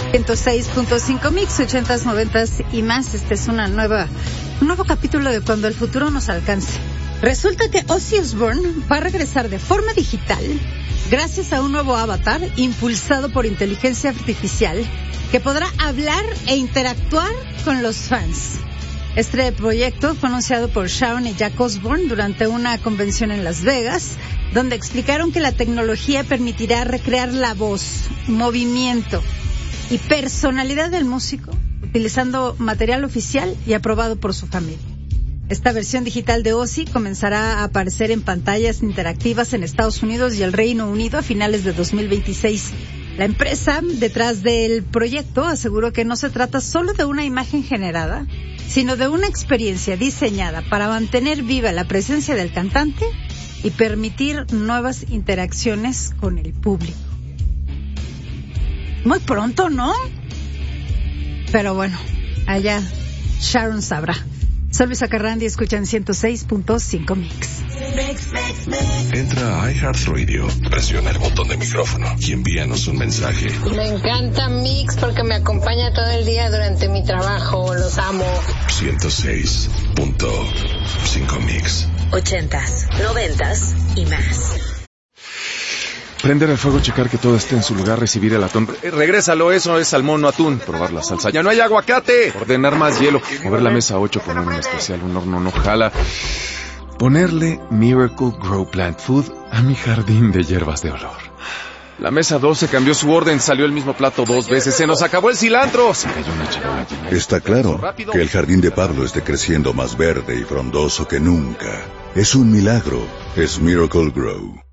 106.5 Mix, 80s, 90s y más. Este es un nuevo capítulo de Cuando el futuro nos alcance. Resulta que Ozzy Osbourne va a regresar de forma digital gracias a un nuevo avatar impulsado por inteligencia artificial que podrá hablar e interactuar con los fans. Este proyecto fue anunciado por Sharon y Jack Osbourne durante una convención en Las Vegas, donde explicaron que la tecnología permitirá recrear la voz, movimiento y personalidad del músico, utilizando material oficial y aprobado por su familia. Esta versión digital de Ozzy comenzará a aparecer en pantallas interactivas en Estados Unidos y el Reino Unido a finales de 2026. La empresa detrás del proyecto aseguró que no se trata solo de una imagen generada, sino de una experiencia diseñada para mantener viva la presencia del cantante y permitir nuevas interacciones con el público. Muy pronto, ¿no? Pero bueno, allá Sharon sabrá. Soy Luisa Carrandi, escuchan 106.5 Mix. Entra a iHeartRadio, presiona el botón de micrófono y envíanos un mensaje. Me encanta Mix porque me acompaña todo el día durante mi trabajo. Los amo. 106.5 Mix. 80s, 90s y más. Prender el fuego, checar que todo esté en su lugar, recibir el atún. Regrésalo, eso es salmón, no atún. Probar la salsa. ¡Ya no hay aguacate! Ordenar más hielo. Mover la mesa 8, poner un especial, un horno no jala. Ponerle Miracle Grow Plant Food a mi jardín de hierbas de olor. La mesa 12 cambió su orden, salió el mismo plato 2 veces. ¡Se nos acabó el cilantro! Se cayó una chivola llena. Está claro que el jardín de Pablo esté creciendo más verde y frondoso que nunca. Es un milagro. Es Miracle Grow.